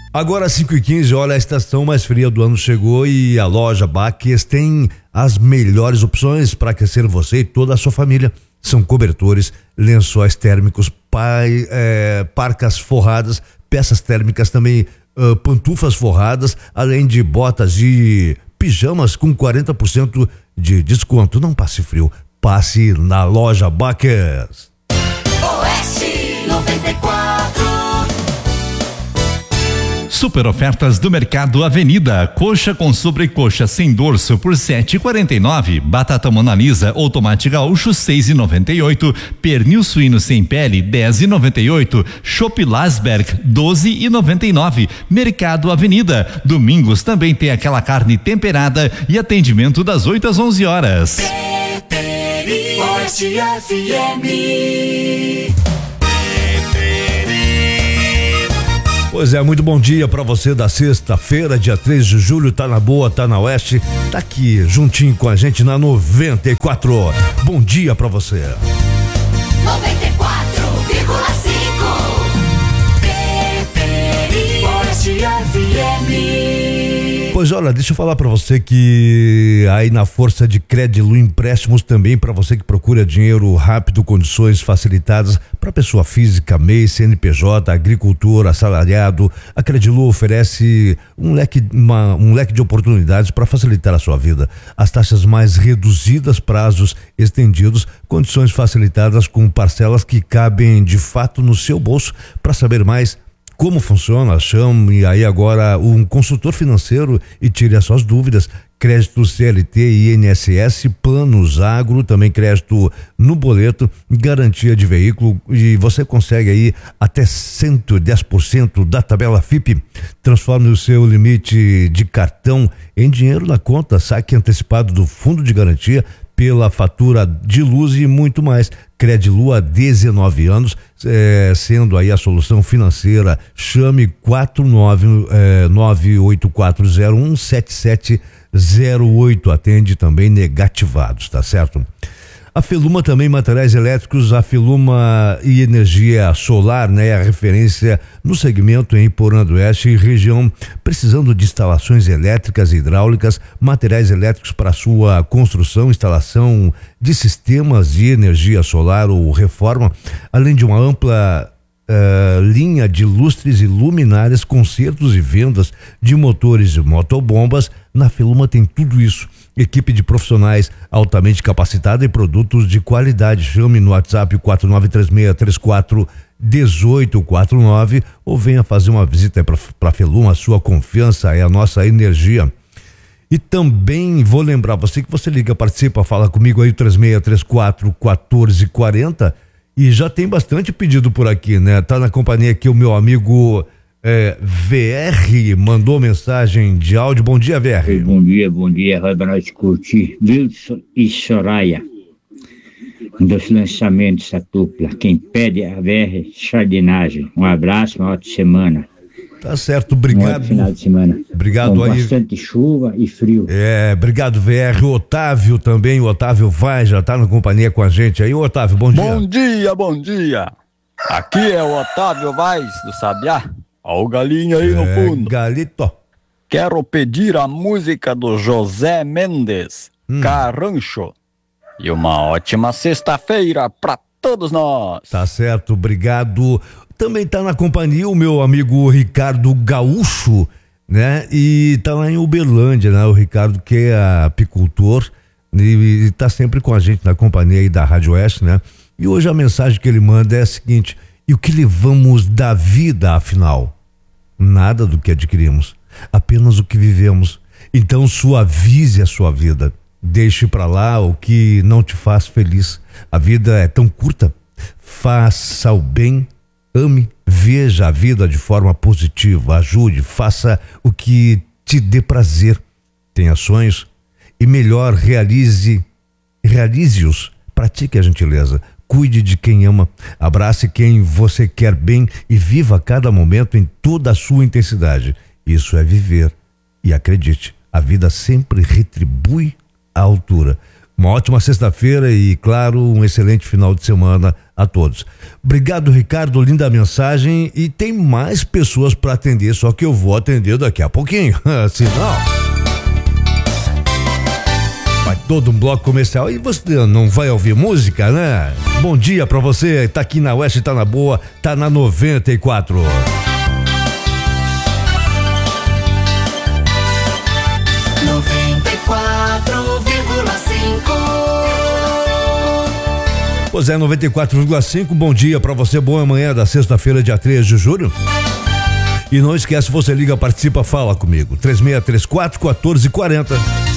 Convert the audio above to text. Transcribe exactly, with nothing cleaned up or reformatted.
Agora cinco e quinze, olha, a estação mais fria do ano chegou e a loja Baques tem as melhores opções para aquecer você e toda a sua família. São cobertores, lençóis térmicos, pai, é, parcas forradas, peças térmicas também, uh, pantufas forradas, além de botas e pijamas com quarenta por cento de desconto. Não passe frio, passe na loja Baques. Oeste noventa e quatro. Super ofertas do Mercado Avenida. Coxa com sobrecoxa sem dorso por sete e quarenta e nove. Batata Mona Lisa ou tomate gaúcho seis e noventa e oito. Pernil suíno sem pele dez e noventa e oito. Chopp Lasberg doze e noventa e nove. Mercado Avenida. Domingos também tem aquela carne temperada e atendimento das oito às onze horas. Oeste F M. Pois é, muito bom dia pra você da sexta-feira, dia três de julho, tá na boa, tá na Oeste, tá aqui juntinho com a gente na noventa e quatro. Bom dia pra você. noventa e quatro vírgula cinco. Oeste F M. Pois olha, deixa eu falar pra você que aí na Força de Crédito Empréstimos também para você que procura dinheiro rápido, condições facilitadas para pessoa física, M E I, C N P J, agricultor, assalariado. A Credilu oferece um leque, uma, um leque de oportunidades para facilitar a sua vida. As taxas mais reduzidas, prazos estendidos, condições facilitadas com parcelas que cabem de fato no seu bolso. Para saber mais como funciona, chame aí agora um consultor financeiro e tire as suas dúvidas. Crédito C L T e I N S S, planos agro, também crédito no boleto, garantia de veículo, e você consegue aí até cento e dez por cento da tabela F I P. Transforme o seu limite de cartão em dinheiro na conta, saque antecipado do fundo de garantia pela fatura de luz e muito mais. Credilu há dezenove anos, eh, sendo aí a solução financeira. Chame quatro nove nove oito quatro zero um sete sete zero oito, atende também negativados, tá certo? A Feluma também, materiais elétricos, a Feluma e energia solar, né? A referência no segmento em Porã do Oeste e região, precisando de instalações elétricas e hidráulicas, materiais elétricos para sua construção, instalação de sistemas de energia solar ou reforma, além de uma ampla Uh, linha de lustres e luminárias, consertos e vendas de motores e motobombas. Na Feluma tem tudo isso. Equipe de profissionais altamente capacitada e produtos de qualidade. Chame no WhatsApp quatro nove três seis três quatro um oito quatro nove ou venha fazer uma visita para a Feluma. A sua confiança é a nossa energia. E também vou lembrar você que você liga, participa, fala comigo aí três seis três quatro um quatro quatro zero. E já tem bastante pedido por aqui, né? Tá na companhia aqui o meu amigo é, V R, mandou mensagem de áudio. Bom dia, V R. Bom dia, bom dia, vai pra nós curtir. Wilson e Soraya, um dos lançamentos da dupla. Quem pede é a V R Jardinagem. Um abraço, uma ótima semana. Tá certo, obrigado. Um final de semana. Obrigado com aí. Bastante chuva e frio. É, obrigado, V R. O Otávio também, o Otávio vai, já tá na companhia com a gente aí. Ô, Otávio, bom dia. Bom dia, bom dia. Aqui é o Otávio Vaz do Sabiá. Ó o galinho aí é, no fundo. Galito. Quero pedir a música do José Mendes, hum. Carrancho. E uma ótima sexta-feira pra todos nós. Tá certo, obrigado. Também tá na companhia o meu amigo Ricardo Gaúcho, né? E tá lá em Uberlândia, né? O Ricardo, que é apicultor e, e tá sempre com a gente na companhia aí da Rádio Oeste, né? E hoje a mensagem que ele manda é a seguinte: e o que levamos da vida, afinal? Nada do que adquirimos, apenas o que vivemos. Então suavize a sua vida, deixe pra lá o que não te faz feliz. A vida é tão curta, faça o bem, ame, veja a vida de forma positiva, ajude, faça o que te dê prazer, tenha sonhos e melhor, realize, realize-os, pratique a gentileza, cuide de quem ama, abrace quem você quer bem e viva cada momento em toda a sua intensidade. Isso é viver e acredite, a vida sempre retribui à altura. Uma ótima sexta-feira e, claro, um excelente final de semana a todos. Obrigado, Ricardo, linda mensagem, e tem mais pessoas para atender, só que eu vou atender daqui a pouquinho, senão vai todo um bloco comercial e você não vai ouvir música, né? Bom dia pra você, tá aqui na Oeste, tá na boa, tá na noventa e quatro. noventa e quatro vírgula cinco. Pois é, noventa e quatro vírgula cinco, bom dia pra você, boa manhã da sexta-feira, dia três de julho. E não esquece, você liga, participa, fala comigo, três seis três quatro, quatorze quarenta.